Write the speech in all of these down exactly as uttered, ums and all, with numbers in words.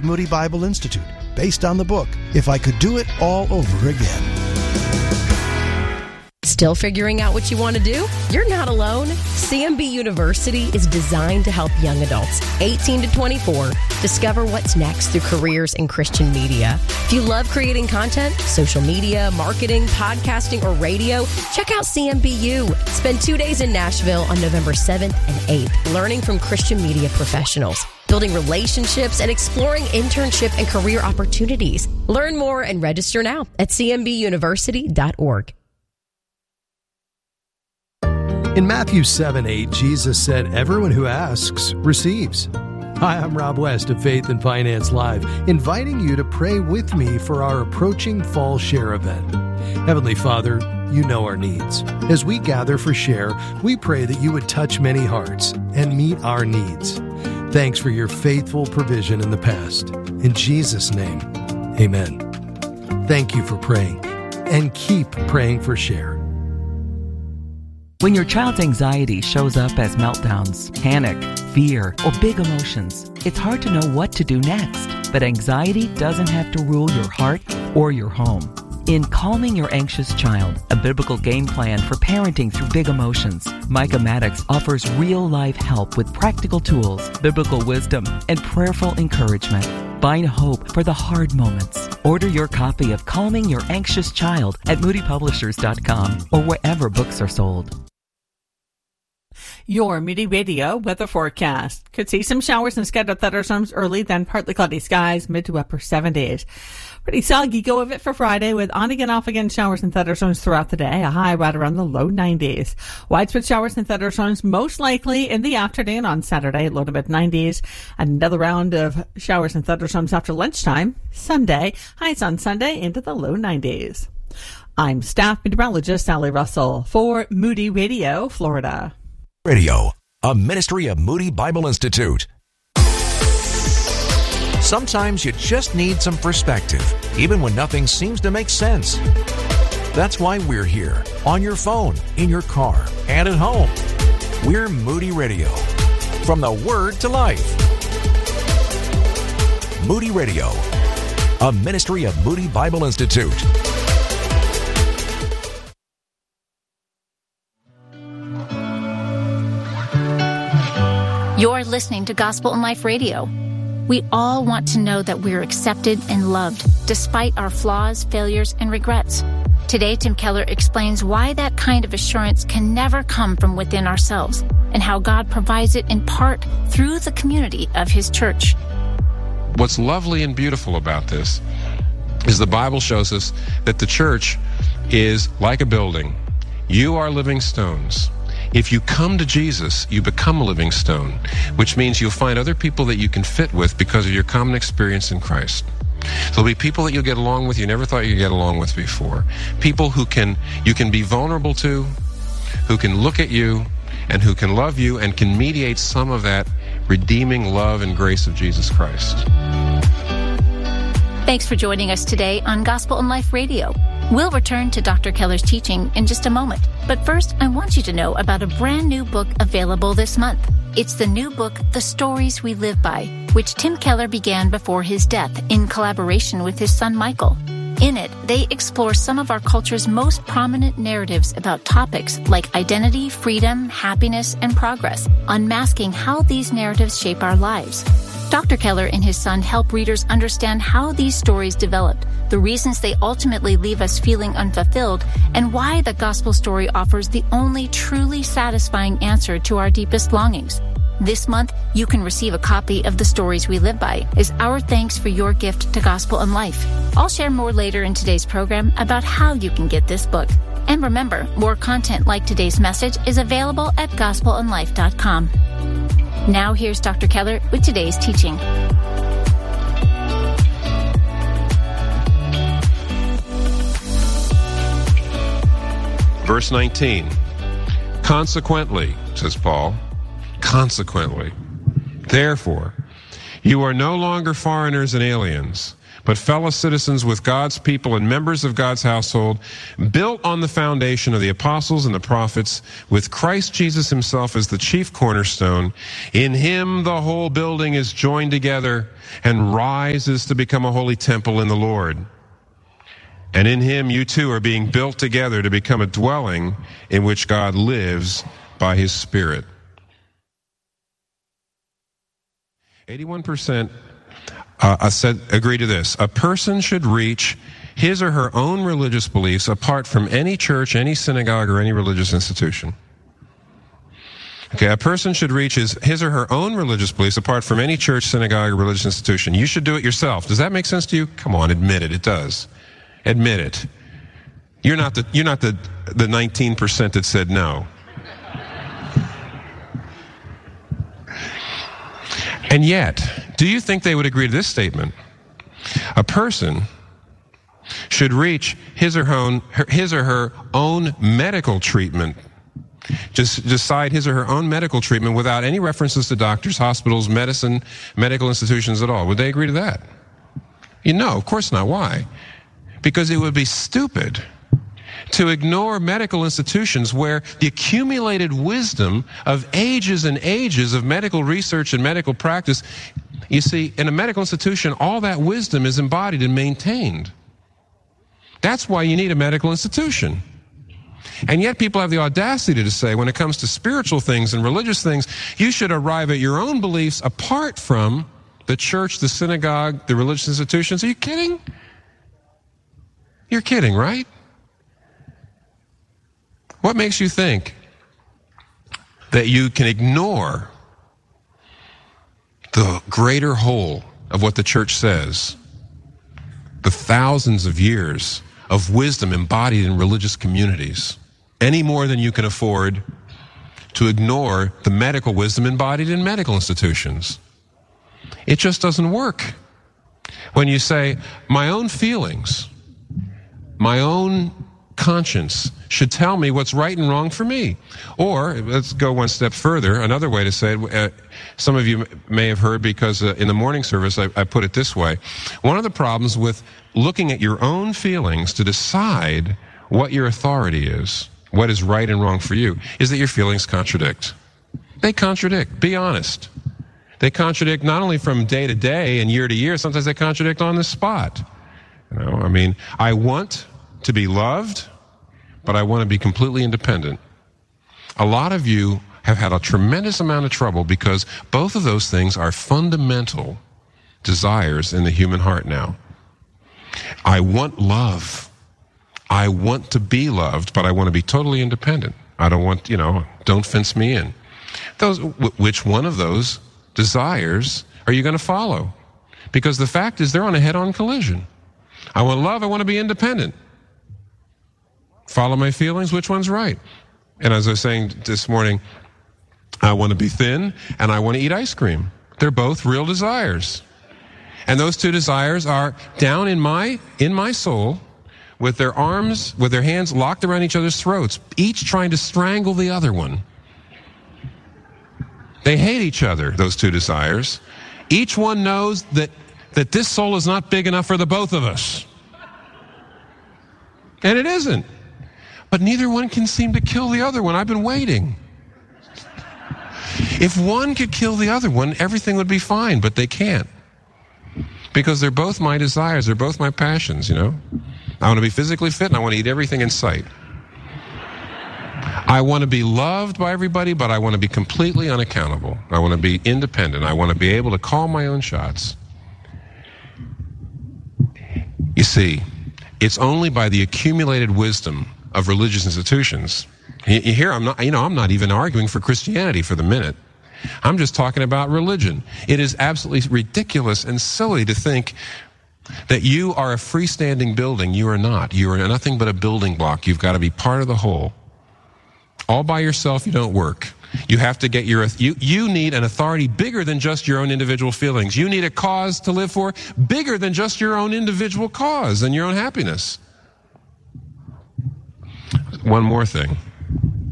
of Moody Bible Institute, based on the book, If I Could Do It All Over Again. Still figuring out what you want to do? You're not alone. C M B University is designed to help young adults, eighteen to twenty-four, discover what's next through careers in Christian media. If you love creating content, social media, marketing, podcasting, or radio, check out C M B U. Spend two days in Nashville on November seventh and eighth, learning from Christian media professionals, building relationships, and exploring internship and career opportunities. Learn more and register now at c m b university dot org. In Matthew seven eight, Jesus said, "Everyone who asks receives." Hi, I'm Rob West of Faith and Finance Live, inviting you to pray with me for our approaching Fall Share event. Heavenly Father, you know our needs. As we gather for Share, we pray that you would touch many hearts and meet our needs. Thanks for your faithful provision in the past. In Jesus' name, amen. Thank you for praying, and keep praying for Share. When your child's anxiety shows up as meltdowns, panic, fear, or big emotions, it's hard to know what to do next. But anxiety doesn't have to rule your heart or your home. In Calming Your Anxious Child, a biblical game plan for parenting through big emotions, Micah Maddox offers real-life help with practical tools, biblical wisdom, and prayerful encouragement. Find hope for the hard moments. Order your copy of Calming Your Anxious Child at moody publishers dot com or wherever books are sold. Your Moody Radio weather forecast. Could see some showers and scattered thunderstorms early, then partly cloudy skies, mid to upper seventies. Pretty soggy go of it for Friday with on again, off again showers and thunderstorms throughout the day. A high right around the low nineties. Widespread showers and thunderstorms most likely in the afternoon on Saturday, low to mid nineties. Another round of showers and thunderstorms after lunchtime, Sunday. Highs on Sunday into the low nineties. I'm staff meteorologist Sally Russell for Moody Radio, Florida. Radio, a ministry of Moody Bible Institute. Sometimes you just need some perspective, even when nothing seems to make sense. That's why we're here, on your phone, in your car, and at home. We're Moody Radio, from the Word to Life. Moody Radio, a ministry of Moody Bible Institute. You're listening to Gospel in Life Radio. We all want to know that we're accepted and loved, despite our flaws, failures, and regrets. Today, Tim Keller explains why that kind of assurance can never come from within ourselves, and how God provides it in part through the community of His church. What's lovely and beautiful about this is the Bible shows us that the church is like a building. You are living stones. If you come to Jesus, you become a living stone, which means you'll find other people that you can fit with because of your common experience in Christ. There'll be people that you'll get along with you never thought you'd get along with before. People who can you can be vulnerable to, who can look at you, and who can love you and can mediate some of that redeeming love and grace of Jesus Christ. Thanks for joining us today on Gospel in Life Radio. We'll return to Doctor Keller's teaching in just a moment. But first, I want you to know about a brand new book available this month. It's the new book, The Stories We Live By, which Tim Keller began before his death in collaboration with his son Michael. In it, they explore some of our culture's most prominent narratives about topics like identity, freedom, happiness, and progress, unmasking how these narratives shape our lives. Doctor Keller and his son help readers understand how these stories developed, the reasons they ultimately leave us feeling unfulfilled, and why the gospel story offers the only truly satisfying answer to our deepest longings. This month, you can receive a copy of The Stories We Live By as our thanks for your gift to Gospel in Life. I'll share more later in today's program about how you can get this book. And remember, more content like today's message is available at gospel in life dot com. Now here's Doctor Keller with today's teaching. Verse nineteen. Consequently, says Paul, consequently, therefore, you are no longer foreigners and aliens, but fellow citizens with God's people and members of God's household, built on the foundation of the apostles and the prophets, with Christ Jesus himself as the chief cornerstone. In him the whole building is joined together and rises to become a holy temple in the Lord. And in him you too are being built together to become a dwelling in which God lives by his Spirit. eighty-one percent uh, said, agree to this. A person should reach his or her own religious beliefs apart from any church, any synagogue, or any religious institution. Okay, a person should reach his, his or her own religious beliefs apart from any church, synagogue, or religious institution. You should do it yourself. Does that make sense to you? Come on, admit it. It does. Admit it. You're not the, you're not the, the nineteen percent that said no. And yet, do you think they would agree to this statement? A person should reach his or, own, his or her own medical treatment, just decide his or her own medical treatment without any references to doctors, hospitals, medicine, medical institutions at all. Would they agree to that? You know, of course not. Why? Because it would be stupid to ignore medical institutions where the accumulated wisdom of ages and ages of medical research and medical practice, you see, in a medical institution, all that wisdom is embodied and maintained. That's why you need a medical institution. And yet people have the audacity to say, when it comes to spiritual things and religious things, you should arrive at your own beliefs apart from the church, the synagogue, the religious institutions. Are you kidding? You're kidding, right? What makes you think that you can ignore the greater whole of what the church says, the thousands of years of wisdom embodied in religious communities, any more than you can afford to ignore the medical wisdom embodied in medical institutions? It just doesn't work. When you say, my own feelings, my own conscience should tell me what's right and wrong for me. Or, let's go one step further, another way to say it, uh, some of you may have heard, because uh, in the morning service I, I put it this way. One of the problems with looking at your own feelings to decide what your authority is, what is right and wrong for you, is that your feelings contradict. They contradict. Be honest. They contradict not only from day to day and year to year, sometimes they contradict on the spot. You know, I mean, I want to be loved, but I want to be completely independent. A lot of you have had a tremendous amount of trouble because both of those things are fundamental desires in the human heart now. I want love. I want to be loved, but I want to be totally independent. I don't want, you know, don't fence me in. Those, which one of those desires are you going to follow? Because the fact is they're on a head-on collision. I want love, I want to be independent. Follow my feelings, which one's right? And as I was saying this morning, I want to be thin and I want to eat ice cream. They're both real desires. And those two desires are down in my in my soul, with their arms, with their hands locked around each other's throats, each trying to strangle the other one. They hate each other, those two desires. Each one knows that, that this soul is not big enough for the both of us. And it isn't. But neither one can seem to kill the other one. I've been waiting. If one could kill the other one, everything would be fine, but they can't. Because they're both my desires, they're both my passions, you know. I want to be physically fit and I want to eat everything in sight. I want to be loved by everybody, but I want to be completely unaccountable. I want to be independent. I want to be able to call my own shots. You see, it's only by the accumulated wisdom of religious institutions. You hear, I'm not, you know, I'm not even arguing for Christianity for the minute. I'm just talking about religion. It is absolutely ridiculous and silly to think that you are a freestanding building. You are not. You are nothing but a building block. You've got to be part of the whole. All by yourself, you don't work. You have to get your, you, you need an authority bigger than just your own individual feelings. You need a cause to live for bigger than just your own individual cause and your own happiness. One more thing.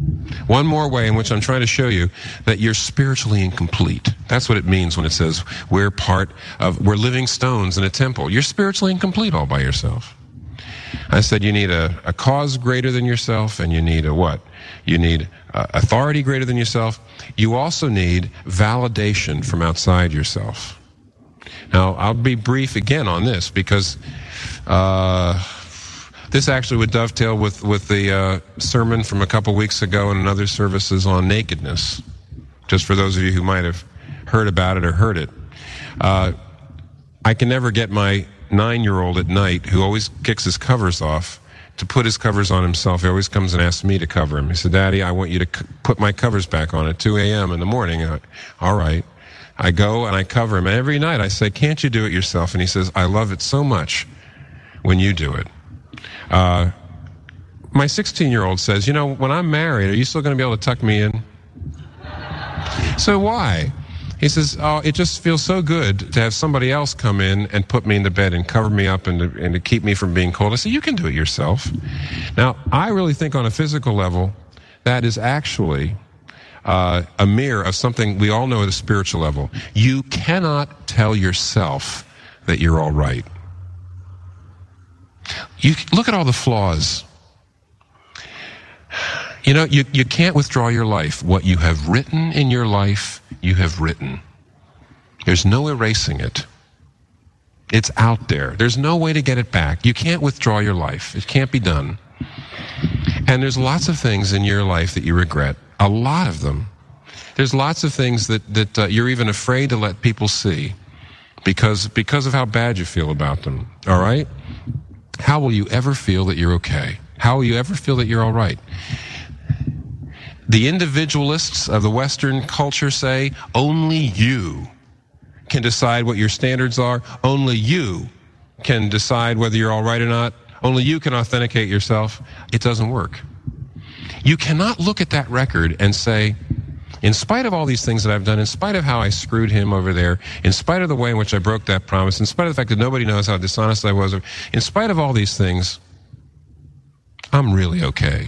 One more way in which I'm trying to show you that you're spiritually incomplete. That's what it means when it says we're part of, we're living stones in a temple. You're spiritually incomplete all by yourself. I said you need a, a cause greater than yourself, and you need a what? You need uh, authority greater than yourself. You also need validation from outside yourself. Now, I'll be brief again on this because uh, this actually would dovetail with, with the uh, sermon from a couple weeks ago and another services on nakedness, just for those of you who might have heard about it or heard it. Uh, I can never get my nine-year-old at night, who always kicks his covers off, to put his covers on himself. He always comes and asks me to cover him. He said, Daddy, I want you to c- put my covers back on at two a.m. in the morning. I, All right. I go and I cover him. And every night I say, can't you do it yourself? And he says, I love it so much when you do it. Uh, my sixteen-year-old says, you know, when I'm married, are you still going to be able to tuck me in? So why? He says, oh, it just feels so good to have somebody else come in and put me into bed and cover me up and to, and to keep me from being cold. I said, you can do it yourself. Now, I really think on a physical level, that is actually uh, a mirror of something we all know at a spiritual level. You cannot tell yourself that you're all right. You look at all the flaws. You know, you, you can't withdraw your life. What you have written in your life, you have written. There's no erasing it. It's out there. There's no way to get it back. You can't withdraw your life. It can't be done. And there's lots of things in your life that you regret. A lot of them. There's lots of things that, that uh, you're even afraid to let people see because, because of how bad you feel about them. All right? How will you ever feel that you're okay? How will you ever feel that you're all right? The individualists of the Western culture say, only you can decide what your standards are. Only you can decide whether you're all right or not. Only you can authenticate yourself. It doesn't work. You cannot look at that record and say, in spite of all these things that I've done, in spite of how I screwed him over there, in spite of the way in which I broke that promise, in spite of the fact that nobody knows how dishonest I was, in spite of all these things, I'm really okay.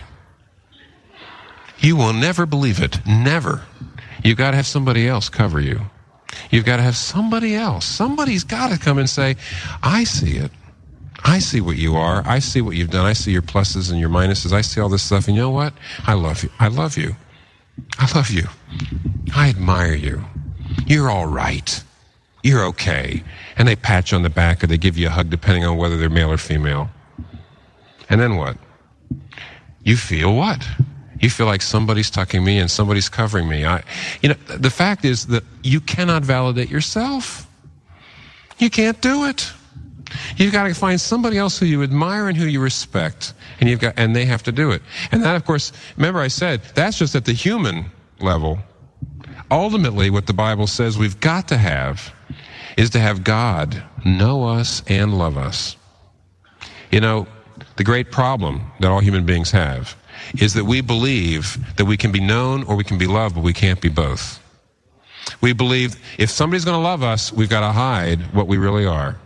You will never believe it. Never. You've got to have somebody else cover you. You've got to have somebody else. Somebody's got to come and say, I see it. I see what you are. I see what you've done. I see your pluses and your minuses. I see all this stuff. And you know what? I love you. I love you. I love you. I admire you. You're all right. You're okay. And they pat you on the back or they give you a hug depending on whether they're male or female. And then what? You feel what? You feel like somebody's tucking me and somebody's covering me. I, you know, the fact is that you cannot validate yourself. You can't do it. You've got to find somebody else who you admire and who you respect, and you've got, and they have to do it. And that, of course, remember I said that's just at the human level. Ultimately, what the Bible says we've got to have is to have God know us and love us. You know, the great problem that all human beings have is that we believe that we can be known or we can be loved, but we can't be both. We believe if somebody's going to love us, we've got to hide what we really are.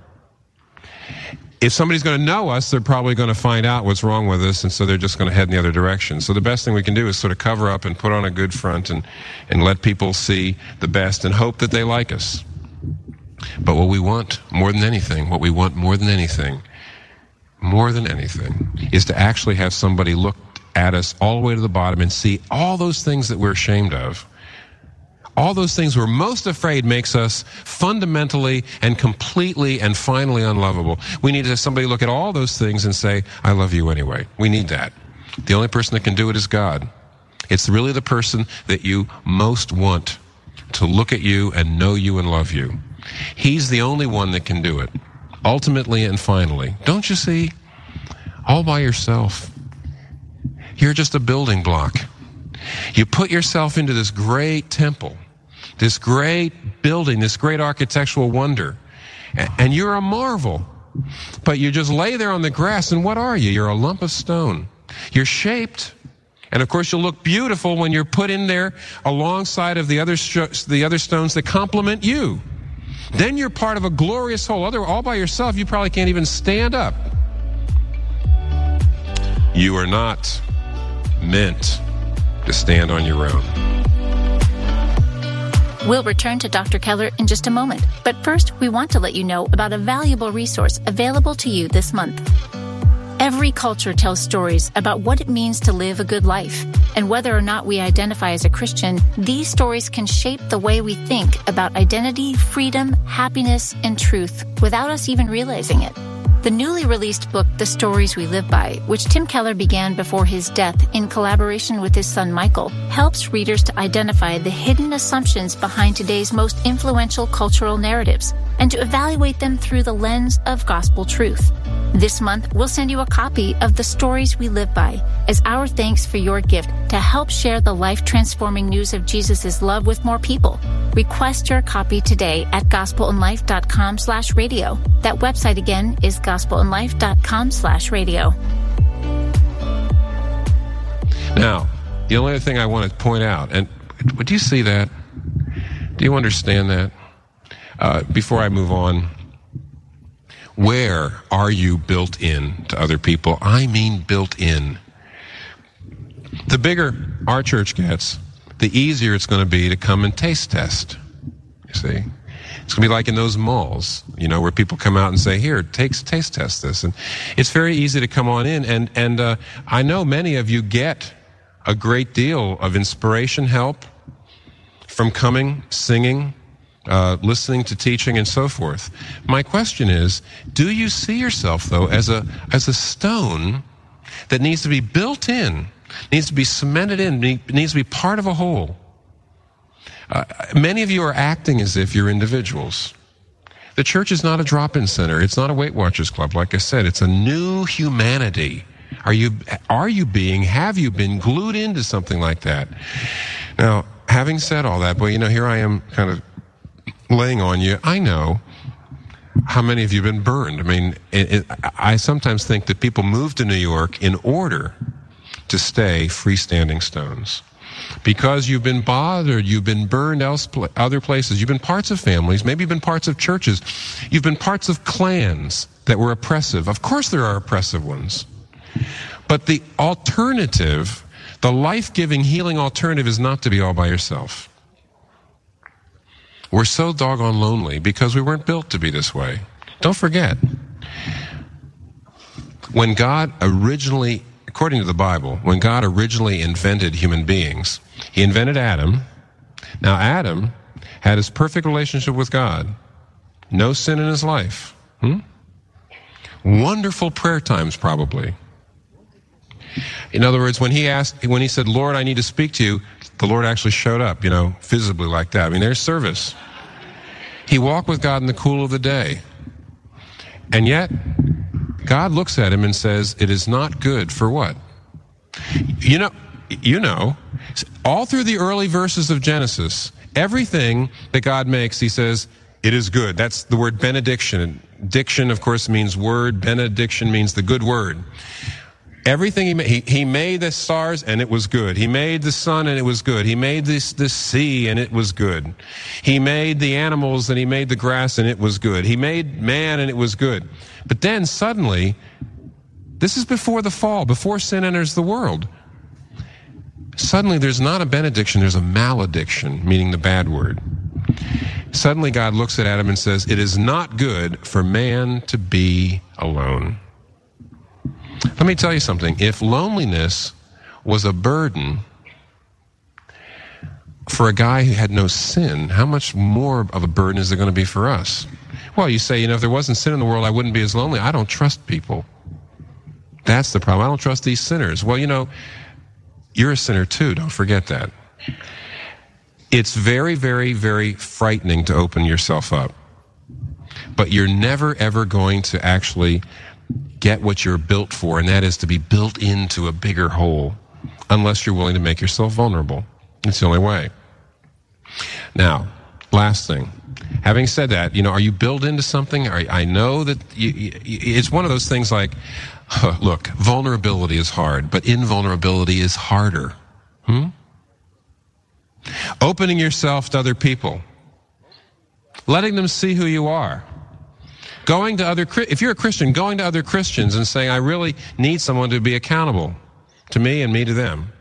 If somebody's going to know us, they're probably going to find out what's wrong with us, and so they're just going to head in the other direction. So the best thing we can do is sort of cover up and put on a good front and, and let people see the best and hope that they like us. But what we want more than anything, what we want more than anything, more than anything, is to actually have somebody look at us all the way to the bottom and see all those things that we're ashamed of. All those things we're most afraid makes us fundamentally and completely and finally unlovable. We need to have somebody look at all those things and say, I love you anyway. We need that. The only person that can do it is God. It's really the person that you most want to look at you and know you and love you. He's the only one that can do it. Ultimately and finally. Don't you see? All by yourself. You're just a building block. You put yourself into this great temple, this great building, this great architectural wonder, and you're a marvel. But you just lay there on the grass, and what are you? You're a lump of stone. You're shaped, and of course you'll look beautiful when you're put in there alongside of the other the other stones that complement you. Then you're part of a glorious whole. Other all by yourself, you probably can't even stand up. You are not meant to stand on your own. We'll return to Doctor Keller in just a moment. But first, we want to let you know about a valuable resource available to you this month. Every culture tells stories about what it means to live a good life. And whether or not we identify as a Christian, these stories can shape the way we think about identity, freedom, happiness, and truth without us even realizing it. The newly released book, The Stories We Live By, which Tim Keller began before his death in collaboration with his son Michael, helps readers to identify the hidden assumptions behind today's most influential cultural narratives and to evaluate them through the lens of gospel truth. This month, we'll send you a copy of The Stories We Live By as our thanks for your gift to help share the life-transforming news of Jesus' love with more people. Request your copy today at gospelinlife.com slash radio. That website again is gospelinlife.com slash radio. Now, the only other thing I want to point out, and do you see that? Do you understand that? Uh, before I move on, where are you built in to other people? I mean built in. The bigger our church gets, the easier it's going to be to come and taste test. You see? It's going to be like in those malls, you know, where people come out and say, here, take, taste test this. And it's very easy to come on in. And, and uh, I know many of you get a great deal of inspiration, help from coming, singing, Uh, listening to teaching and so forth. My question is, do you see yourself, though, as a as a stone that needs to be built in, needs to be cemented in, needs to be part of a whole? Uh, many of you are acting as if you're individuals. The church is not a drop-in center. It's not a Weight Watchers Club. Like I said, it's a new humanity. Are you, are you being, have you been glued into something like that? Now, having said all that, boy, you know, here I am kind of laying on you. I know how many of you have been burned. I mean, it, it, I sometimes think that people move to New York in order to stay freestanding stones. Because you've been bothered, you've been burned else, other places, you've been parts of families, maybe you've been parts of churches, you've been parts of clans that were oppressive. Of course there are oppressive ones. But the alternative, the life-giving, healing alternative is not to be all by yourself. We're so doggone lonely because we weren't built to be this way. Don't forget, when God originally, according to the Bible, when God originally invented human beings, he invented Adam. Now, Adam had his perfect relationship with God. No sin in his life. Hmm? Wonderful prayer times, probably. In other words, when he asked, when he said, Lord, I need to speak to you, the Lord actually showed up, you know, visibly like that. I mean, there's service. He walked with God in the cool of the day. And yet, God looks at him and says, it is not good for what? You know, you know, all through the early verses of Genesis, everything that God makes, he says, it is good. That's the word benediction. Diction, of course, means word. Benediction means the good word. Everything he made, he, he made the stars and it was good. He made the sun and it was good. He made this, this sea and it was good. He made the animals and he made the grass and it was good. He made man and it was good. But then suddenly, this is before the fall, before sin enters the world. Suddenly there's not a benediction, there's a malediction, meaning the bad word. Suddenly God looks at Adam and says, it is not good for man to be alone. Let me tell you something. If loneliness was a burden for a guy who had no sin, how much more of a burden is there going to be for us? Well, you say, you know, if there wasn't sin in the world, I wouldn't be as lonely. I don't trust people. That's the problem. I don't trust these sinners. Well, you know, you're a sinner too. Don't forget that. It's very, very, very frightening to open yourself up. But you're never, ever going to actually get what you're built for, and that is to be built into a bigger whole, unless you're willing to make yourself vulnerable. It's the only way. Now, last thing. Having said that, you know, are you built into something? Are, I know that you, you, it's one of those things like, huh, look, vulnerability is hard, but invulnerability is harder. Hmm? Opening yourself to other people. Letting them see who you are. Going to other, if you're a Christian, going to other Christians and saying, I really need someone to be accountable to me and me to them.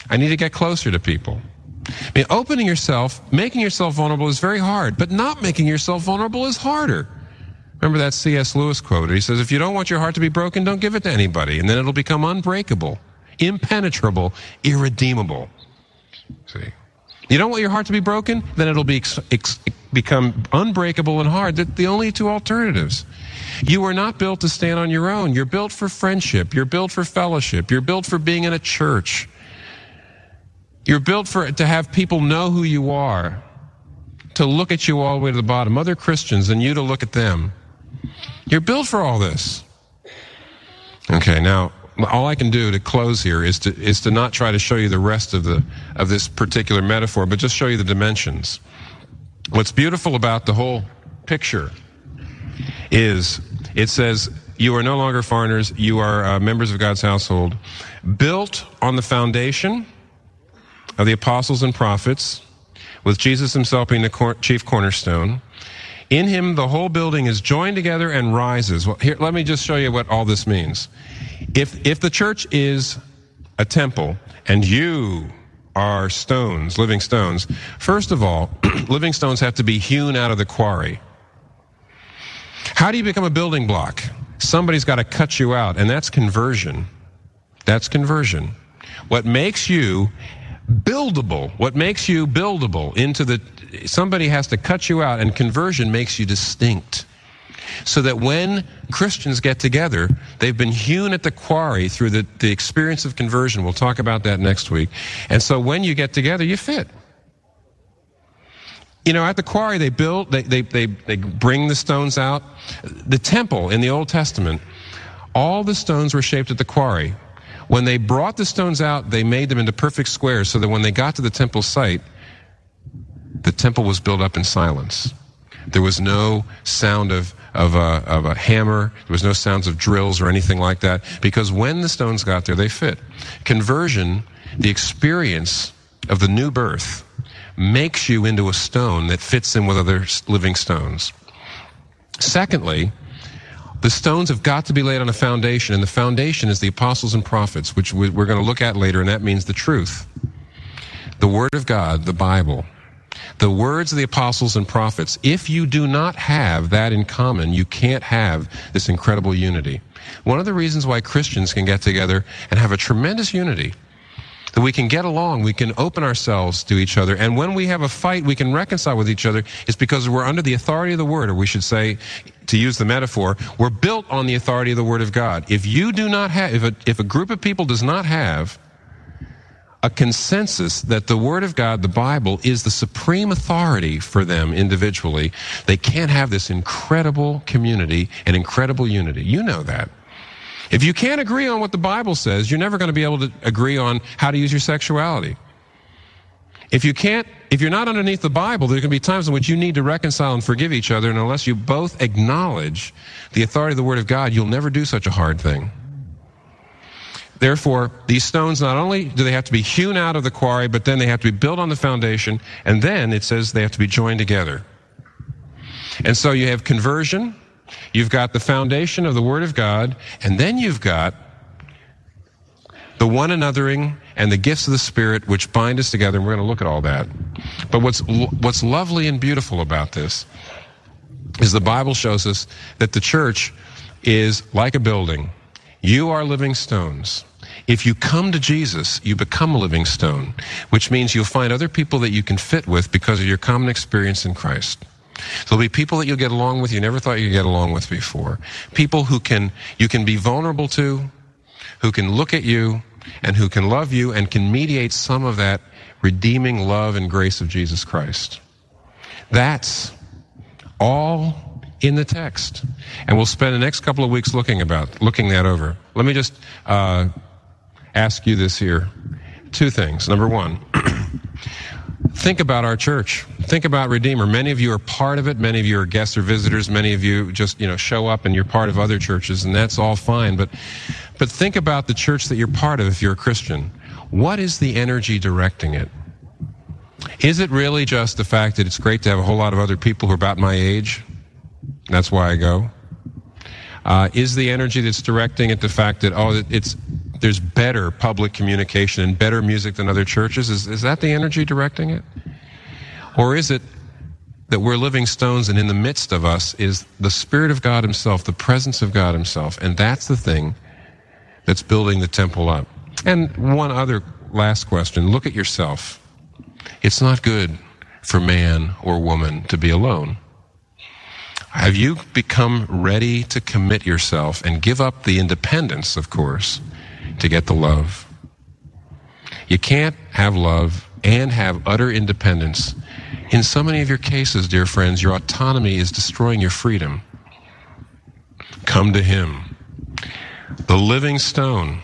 I need to get closer to people. I mean, opening yourself, making yourself vulnerable is very hard, but not making yourself vulnerable is harder. Remember that C S Lewis quote? He says, if you don't want your heart to be broken, don't give it to anybody, and then it'll become unbreakable, impenetrable, irredeemable. See? You don't want your heart to be broken, then it'll be ex- ex- become unbreakable and hard. They're the only two alternatives. You are not built to stand on your own. You're built for friendship. You're built for fellowship. You're built for being in a church. You're built for to have people know who you are, to look at you all the way to the bottom, other Christians, and you to look at them. You're built for all this. Okay, now, all I can do to close here is to is to not try to show you the rest of the of this particular metaphor, but just show you the dimensions. What's beautiful about the whole picture is it says, you are no longer foreigners, you are uh, members of God's household, built on the foundation of the apostles and prophets, with Jesus himself being the cor- chief cornerstone. In him, the whole building is joined together and rises. Well, here, let me just show you what all this means. If, if the church is a temple and you are stones, living stones, first of all, living stones have to be hewn out of the quarry. How do you become a building block? Somebody's got to cut you out, and that's conversion. That's conversion. What makes you buildable, what makes you buildable into the, somebody has to cut you out, and conversion makes you distinct. So that when Christians get together, they've been hewn at the quarry through the, the experience of conversion. We'll talk about that next week. And so when you get together, you fit. You know, at the quarry, they build, they, they, they, they bring the stones out. The temple in the Old Testament, all the stones were shaped at the quarry. When they brought the stones out, they made them into perfect squares so that when they got to the temple site, the temple was built up in silence. There was no sound of, of, a, of a hammer. There was no sounds of drills or anything like that, because when the stones got there, they fit. Conversion, the experience of the new birth, makes you into a stone that fits in with other living stones. Secondly, the stones have got to be laid on a foundation, and the foundation is the apostles and prophets, which we're going to look at later, and that means the truth. The Word of God, the Bible. The words of the apostles and prophets. If you do not have that in common, you can't have this incredible unity. One of the reasons why Christians can get together and have a tremendous unity, that we can get along, we can open ourselves to each other, and when we have a fight, we can reconcile with each other, is because we're under the authority of the Word, or we should say, to use the metaphor, we're built on the authority of the Word of God. If you do not have, if a, if a group of people does not have a consensus that the Word of God, the Bible, is the supreme authority for them individually, they can't have this incredible community and incredible unity. You know that. If you can't agree on what the Bible says, you're never going to be able to agree on how to use your sexuality. If you can't, if you're not underneath the Bible, there can be times in which you need to reconcile and forgive each other, and unless you both acknowledge the authority of the Word of God, you'll never do such a hard thing. Therefore, these stones, not only do they have to be hewn out of the quarry, but then they have to be built on the foundation, and then it says they have to be joined together. And so you have conversion, you've got the foundation of the Word of God, and then you've got the one anothering and the gifts of the Spirit which bind us together, and we're going to look at all that. But what's what's lovely and beautiful about this is the Bible shows us that the church is like a building. You are living stones. If you come to Jesus, you become a living stone, which means you'll find other people that you can fit with because of your common experience in Christ. There'll be people that you'll get along with you never thought you'd get along with before. People who can you can be vulnerable to, who can look at you, and who can love you and can mediate some of that redeeming love and grace of Jesus Christ. That's all in the text. And we'll spend the next couple of weeks looking about looking that over. Let me just uh, ask you this here. Two things. Number one, think about our church. Think about Redeemer. Many of you are part of it. Many of you are guests or visitors. Many of you just, you know, show up and you're part of other churches, and that's all fine. But, but think about the church that you're part of if you're a Christian. What is the energy directing it? Is it really just the fact that it's great to have a whole lot of other people who are about my age? That's why I go. Uh, is the energy that's directing it the fact that, oh, it's there's better public communication and better music than other churches? Is, is that the energy directing it? Or is it that we're living stones and in the midst of us is the Spirit of God himself, the presence of God himself, and that's the thing that's building the temple up? And one other last question. Look at yourself. It's not good for man or woman to be alone. Have you become ready to commit yourself and give up the independence, of course, to get the love? You can't have love and have utter independence. In so many of your cases, dear friends, your autonomy is destroying your freedom. Come to him, the living stone,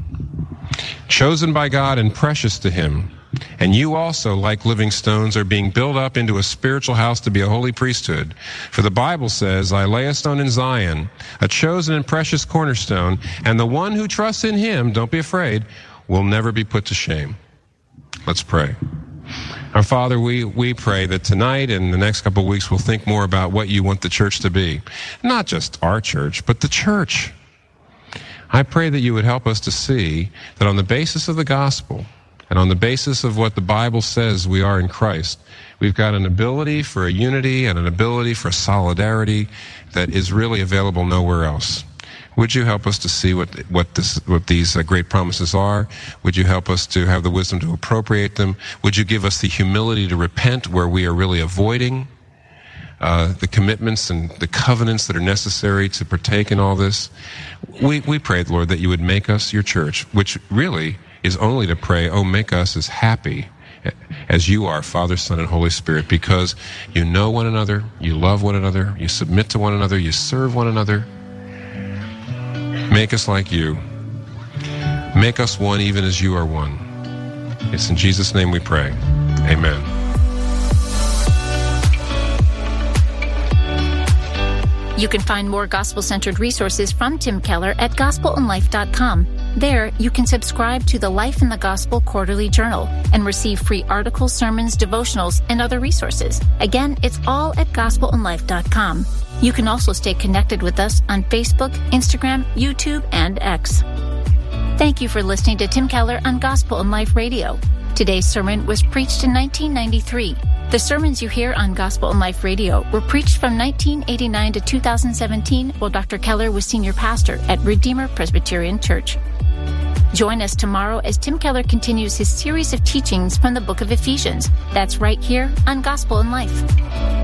chosen by God and precious to him. And you also, like living stones, are being built up into a spiritual house to be a holy priesthood. For the Bible says, I lay a stone in Zion, a chosen and precious cornerstone, and the one who trusts in him, don't be afraid, will never be put to shame. Let's pray. Our Father, we, we pray that tonight and the next couple of weeks we'll think more about what you want the church to be. Not just our church, but the church. I pray that you would help us to see that on the basis of the gospel, and on the basis of what the Bible says we are in Christ, we've got an ability for a unity and an ability for a solidarity that is really available nowhere else. Would you help us to see what what, this, what these uh, great promises are? Would you help us to have the wisdom to appropriate them? Would you give us the humility to repent where we are really avoiding uh, the commitments and the covenants that are necessary to partake in all this? We, we pray, Lord, that you would make us your church, which really is only to pray, oh, make us as happy as you are, Father, Son, and Holy Spirit, because you know one another, you love one another, you submit to one another, you serve one another. Make us like you. Make us one even as you are one. It's in Jesus' name we pray. Amen. You can find more gospel-centered resources from Tim Keller at gospel in life dot com. There, you can subscribe to the Life in the Gospel Quarterly Journal and receive free articles, sermons, devotionals, and other resources. Again, it's all at gospel in life dot com. You can also stay connected with us on Facebook, Instagram, YouTube, and X. Thank you for listening to Tim Keller on Gospel in Life Radio. Today's sermon was preached in nineteen ninety-three. The sermons you hear on Gospel in Life Radio were preached from nineteen eighty-nine to two thousand seventeen while Doctor Keller was senior pastor at Redeemer Presbyterian Church. Join us tomorrow as Tim Keller continues his series of teachings from the book of Ephesians. That's right here on Gospel in Life.